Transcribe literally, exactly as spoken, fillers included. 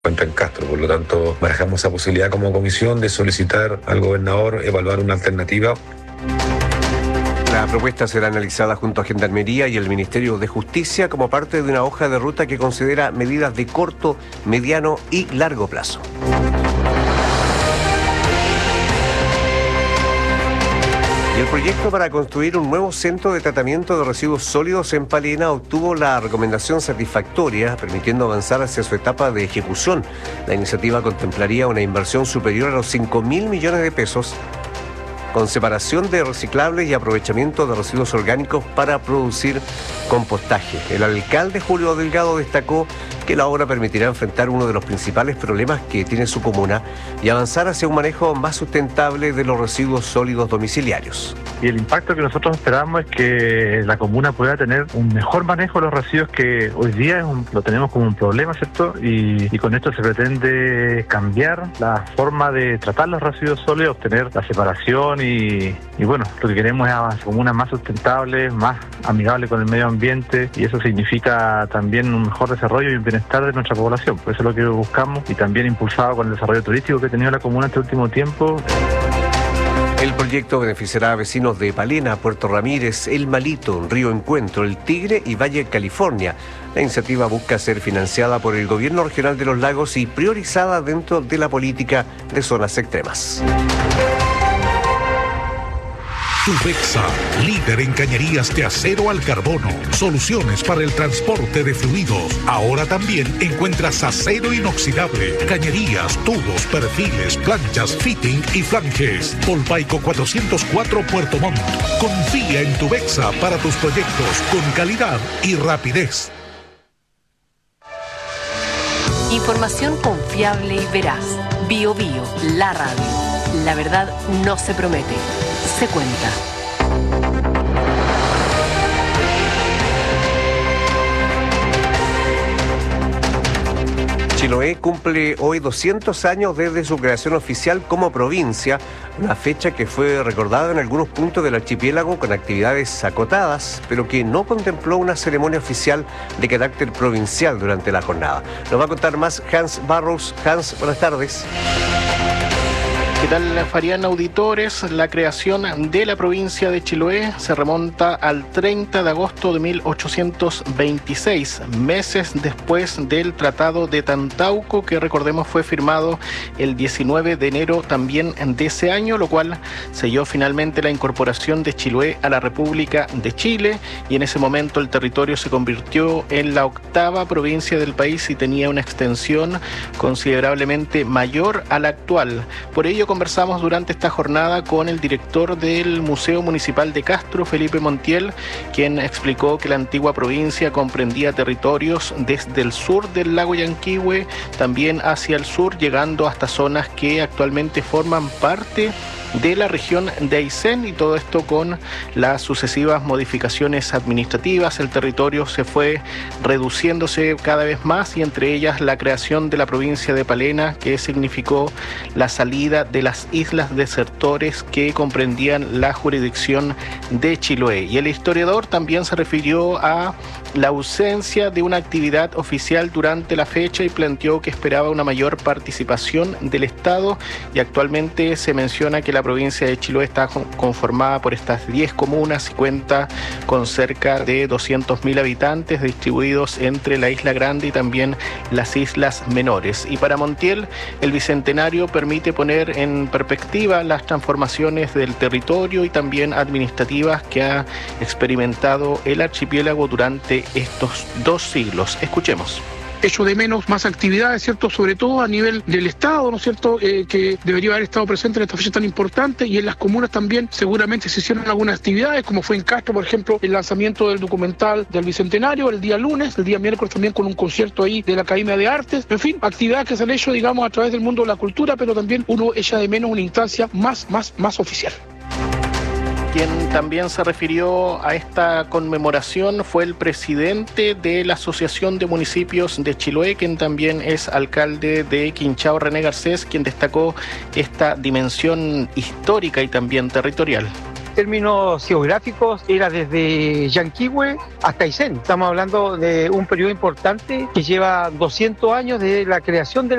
cuenta en Castro. Por lo tanto, barajamos esa posibilidad como comisión de solicitar al gobernador evaluar una alternativa. La propuesta será analizada junto a Gendarmería y el Ministerio de Justicia como parte de una hoja de ruta que considera medidas de corto, mediano y largo plazo. El proyecto para construir un nuevo centro de tratamiento de residuos sólidos en Palena obtuvo la recomendación satisfactoria, permitiendo avanzar hacia su etapa de ejecución. La iniciativa contemplaría una inversión superior a los cinco mil millones de pesos, con separación de reciclables y aprovechamiento de residuos orgánicos para producir compostaje. El alcalde Julio Delgado destacó que la obra permitirá enfrentar uno de los principales problemas que tiene su comuna y avanzar hacia un manejo más sustentable de los residuos sólidos domiciliarios. Y el impacto que nosotros esperamos es que la comuna pueda tener un mejor manejo de los residuos que hoy día es un, lo tenemos como un problema, ¿cierto? Y, y con esto se pretende cambiar la forma de tratar los residuos sólidos, obtener la separación y, y bueno, lo que queremos es una comuna más sustentable, más amigable con el medio ambiente, y eso significa también un mejor desarrollo y un bienestar de nuestra población. Por eso es lo que buscamos, y también impulsado con el desarrollo turístico que ha tenido la comuna este último tiempo. El proyecto beneficiará a vecinos de Palena, Puerto Ramírez, El Malito, Río Encuentro, El Tigre y Valle California. La iniciativa busca ser financiada por el Gobierno Regional de los Lagos y priorizada dentro de la política de zonas extremas. Tubexa, líder en cañerías de acero al carbono, soluciones para el transporte de fluidos. Ahora también encuentras acero inoxidable, cañerías, tubos, perfiles, planchas, fitting y flanges. Polpaico cuatrocientos cuatro Puerto Montt. Confía en Tubexa para tus proyectos con calidad y rapidez. Información confiable y veraz. Bio Bio, la radio. La verdad no se promete, se cuenta. Chiloé cumple hoy doscientos años desde su creación oficial como provincia, una fecha que fue recordada en algunos puntos del archipiélago con actividades acotadas, pero que no contempló una ceremonia oficial de carácter provincial durante la jornada. Nos va a contar más Hans Barros. Hans, buenas tardes. ¿Qué tal, Fariana, auditores? La creación de la provincia de Chiloé se remonta al treinta de agosto de mil ochocientos veintiséis, meses después del Tratado de Tantauco, que recordemos fue firmado el diecinueve de enero también de ese año, lo cual selló finalmente la incorporación de Chiloé a la República de Chile, y en ese momento el territorio se convirtió en la octava provincia del país y tenía una extensión considerablemente mayor a la actual. Por ello, conversamos durante esta jornada con el director del Museo Municipal de Castro, Felipe Montiel, quien explicó que la antigua provincia comprendía territorios desde el sur del lago Yanquihue, también hacia el sur, llegando hasta zonas que actualmente forman parte de la región de Aysén, y todo esto con las sucesivas modificaciones administrativas. El territorio se fue reduciéndose cada vez más, y entre ellas la creación de la provincia de Palena, que significó la salida de las islas desertores que comprendían la jurisdicción de Chiloé. Y el historiador también se refirió a la ausencia de una actividad oficial durante la fecha y planteó que esperaba una mayor participación del Estado, y actualmente se menciona que la provincia de Chiloé está conformada por estas diez comunas y cuenta con cerca de doscientos mil habitantes distribuidos entre la Isla Grande y también las islas menores. Y para Montiel, el bicentenario permite poner en perspectiva las transformaciones del territorio y también administrativas que ha experimentado el archipiélago durante estos dos siglos. Escuchemos. Echo de menos más actividades, ¿cierto? Sobre todo a nivel del Estado, ¿no es cierto? Eh, que debería haber estado presente en esta fecha tan importante, y en las comunas también seguramente se hicieron algunas actividades, como fue en Castro, por ejemplo, el lanzamiento del documental del Bicentenario el día lunes, el día miércoles también con un concierto ahí de la Academia de Artes. En fin, actividades que se han hecho, digamos, a través del mundo de la cultura, pero también uno echa de menos una instancia más, más, más oficial. Quien también se refirió a esta conmemoración fue el presidente de la Asociación de Municipios de Chiloé, quien también es alcalde de Quinchao, René Garcés, quien destacó esta dimensión histórica y también territorial. términos geográficos era desde Yanquihue hasta Aysén. Estamos hablando de un periodo importante que lleva doscientos años de la creación de